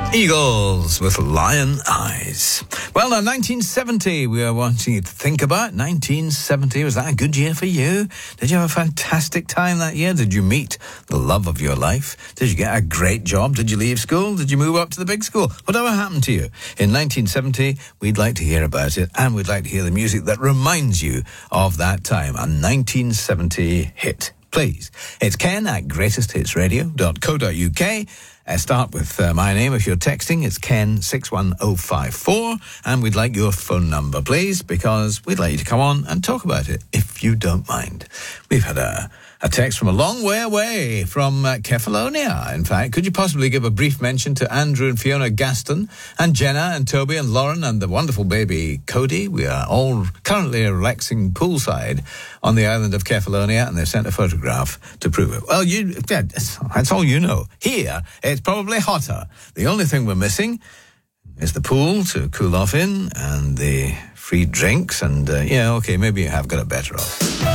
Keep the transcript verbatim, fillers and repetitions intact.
Eagles with Lion Eyes. Well, now, nineteen seventy, we are wanting you to think about. nineteen seventy, was that a good year for you? Did you have a fantastic time that year? Did you meet the love of your life? Did you get a great job? Did you leave school? Did you move up to the big school? Whatever happened to you in nineteen seventy, we'd like to hear about it, and we'd like to hear the music that reminds you of that time, a nineteen seventy hit. Please. It's Ken at greatest hits radio dot co dot uk. Uh, start with uh, my name if you're texting. It's Ken six one oh five four, and we'd like your phone number, please, because we'd like you to come on and talk about it, if you don't mind. We've had a, a text from a long way away, from uh, Kefalonia, in fact. Could you possibly give a brief mention to Andrew and Fiona Gaston, and Jenna and Toby and Lauren and the wonderful baby Cody? We are all currently relaxing poolside on the island of Kefalonia, and they've sent a photograph to prove it. Well, you, yeah, that's all you know. Here, it's probably hotter. The only thing we're missing is the pool to cool off in, and the free drinks, and, uh, yeah, okay, maybe you have got it better off.